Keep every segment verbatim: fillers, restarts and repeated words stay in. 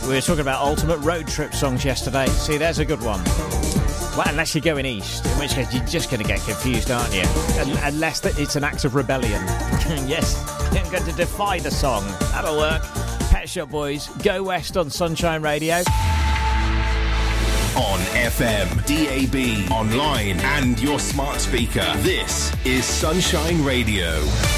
We were talking about ultimate road trip songs yesterday. See, there's a good one. Well, unless you're going east, in which case you're just going to get confused, aren't you? Unless it's an act of rebellion. Yes, you're going to defy the song. That'll work. Pet Shop Boys, Go West on Sunshine Radio. On F M, D A B, online and your smart speaker. This is Sunshine Radio.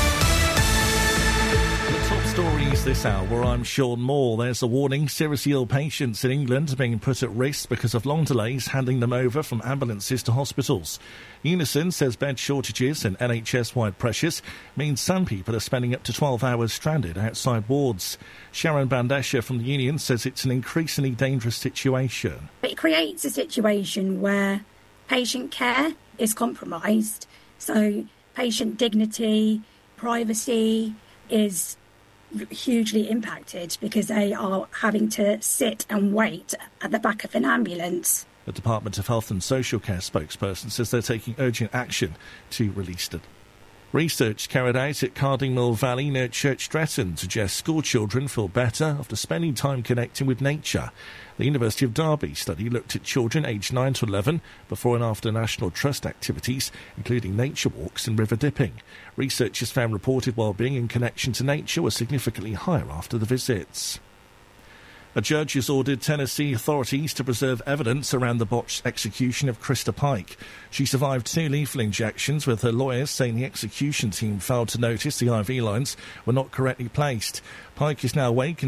Stories this hour, I'm Sean Moore. There's a warning. Seriously ill patients in England are being put at risk because of long delays handing them over from ambulances to hospitals. Unison says bed shortages and N H S-wide pressures mean some people are spending up to twelve hours stranded outside wards. Sharon Bandesha from the union says it's an increasingly dangerous situation. It creates a situation where patient care is compromised, so patient dignity, privacy is hugely impacted because they are having to sit and wait at the back of an ambulance. The Department of Health and Social Care spokesperson says they're taking urgent action to release them. Research carried out at Cardingmill Valley near Church Stretton suggests school children feel better after spending time connecting with nature. The University of Derby study looked at children aged nine to eleven before and after National Trust activities, including nature walks and river dipping. Researchers found reported well-being in connection to nature was significantly higher after the visits. A judge has ordered Tennessee authorities to preserve evidence around the botched execution of Krista Pike. She survived two lethal injections, with her lawyers saying the execution team failed to notice the I V lines were not correctly placed. Pike is now awake